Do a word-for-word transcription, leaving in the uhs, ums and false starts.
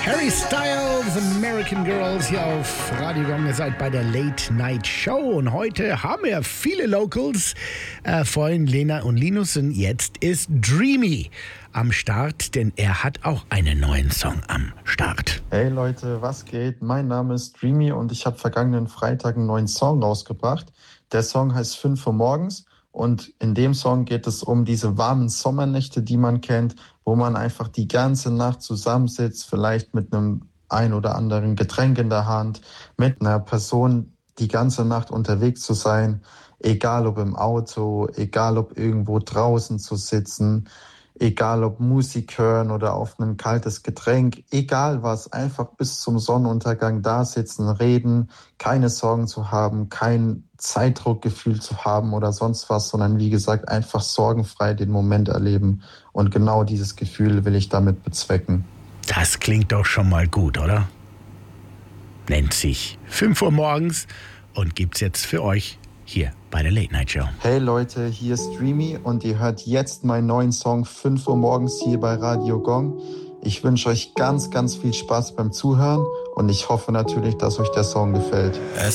Harry Styles, American Girls hier auf Radio Gong. Ihr seid bei der Late Night Show und heute haben wir viele Locals. Äh, vorhin Lena und Linus und jetzt ist Dreamy am Start, denn er hat auch einen neuen Song am Start. Hey Leute, was geht? Mein Name ist Dreamy und ich habe vergangenen Freitag einen neuen Song rausgebracht. Der Song heißt fünf Uhr morgens. Und in dem Song geht es um diese warmen Sommernächte, die man kennt, wo man einfach die ganze Nacht zusammensitzt, vielleicht mit einem ein oder anderen Getränk in der Hand, mit einer Person die ganze Nacht unterwegs zu sein, egal ob im Auto, egal ob irgendwo draußen zu sitzen, egal ob Musik hören oder auf ein kaltes Getränk, egal was, einfach bis zum Sonnenuntergang da sitzen, reden, keine Sorgen zu haben, kein Zeitdruckgefühl zu haben oder sonst was, sondern wie gesagt, einfach sorgenfrei den Moment erleben. Und genau dieses Gefühl will ich damit bezwecken. Das klingt doch schon mal gut, oder? Nennt sich fünf Uhr morgens und gibt's jetzt für euch hier bei der Late Night Show. Hey Leute, hier ist Dreamy und ihr hört jetzt meinen neuen Song fünf Uhr morgens hier bei Radio Gong. Ich wünsche euch ganz, ganz viel Spaß beim Zuhören und ich hoffe natürlich, dass euch der Song gefällt. Es